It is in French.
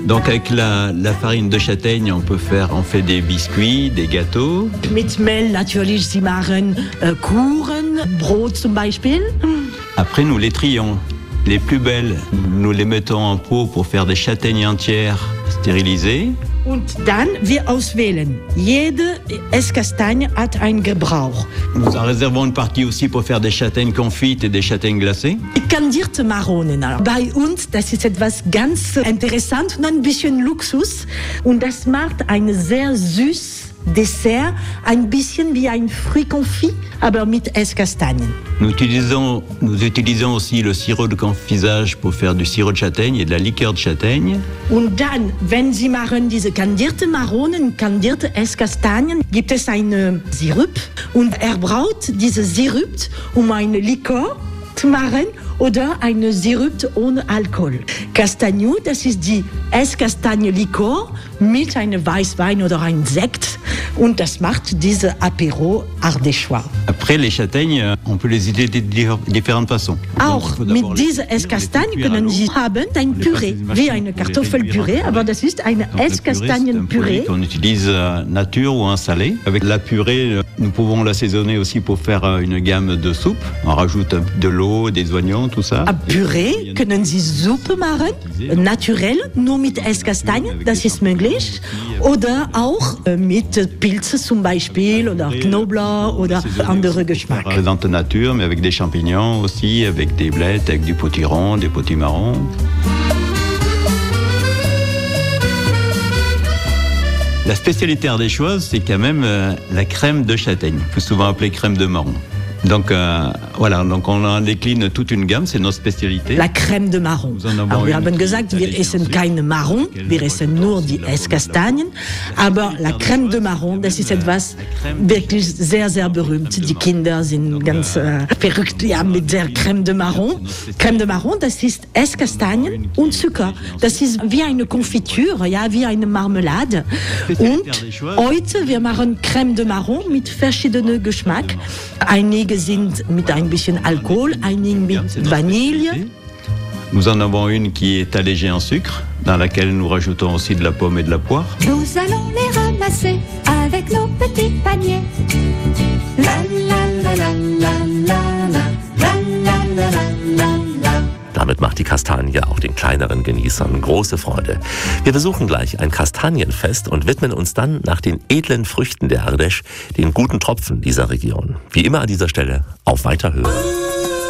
Donc avec la farine de châtaigne, on fait des biscuits, des gâteaux. Mit Mehl natürlich, sie machen Kuchen, Brot zum Beispiel. Après, nous les trions. Les plus belles, nous les mettons en pot pour faire des châtaignes entières stérilisées. Und dann wir auswählen. Jede Esskastagne hat einen Gebrauch. Nous en réservons une partie aussi pour faire des châtaignes confites et des châtaignes glacées. Kandierte Maronen. Bei uns, das ist etwas ganz interessant und ein bisschen Luxus. Und das macht ein sehr süß Dessert, ein bisschen wie ein Fruit confit, aber mit Esskastanien. Nous utilisons aussi le sirop de confisage pour faire du sirop de châtaigne et de la liqueur de châtaigne. Und dann, wenn Sie machen diese kandierte Maronen, kandierte Esskastanien, gibt es einen Sirup und braut diese Sirup, eine Likör zu machen oder eine Sirup ohne Alkohol. Castagno, das ist die Esskastagne-Likör mit einem Weißwein oder einem Sekt und das macht diese Apéro ardéchois. Après, les châtaignes, on peut les utiliser de différentes façons. Auch mit dieser Esskastagne können Sie haben ein Püree, wie eine Kartoffelpüree, aber das ist eine Esskastanienpüree. On utilise nature ou un salé. Avec la purée, nous pouvons l'assaisonner aussi pour faire une gamme de soupe. On rajoute de l'eau, des oignons, tout ça. Püree können Sie Suppe machen, naturell, nur mit Esskastanien, das ist möglich. Oder auch mit Pilze zum Beispiel oder Knoblauch oder andere Geschmack. Présente nature, mais avec des champignons aussi, avec des blettes, avec du potiron, des potimarrons. La spécialité ardéchoise, c'est quand même la crème de châtaigne, plus souvent appelée crème de marron. Donc voilà, donc on en décline toute une gamme, c'est notre spécialité. La crème de marron. Alors, wir haben gesagt, wir essen keine Marron, wir essen nur die Esskastanien. Aber la crème de marron, das ist etwas wirklich sehr, sehr berühmt. Die Kinder sind ganz verrückt mit der Crème de marron. Crème de marron, das ist Esskastanien und Zucker. Das ist wie eine Konfitur, ja, wie eine Marmelade. Und heute, wir machen Crème de marron mit verschiedenen Geschmack. Einige sind mit ein bisschen Alkohol, einige mit Vanille. Nous en avons une qui est allégée en sucre, dans laquelle nous rajoutons aussi de la pomme et de la poire. Nous allons les ramasser avec nos petits paniers. La la la la la la la la la la la. Damit macht die Kastanie auch den kleineren Genießern große Freude. Wir besuchen gleich ein Kastanienfest und widmen uns dann nach den edlen Früchten der Ardèche, den guten Tropfen dieser Region. Wie immer an dieser Stelle auf weiter Höhe.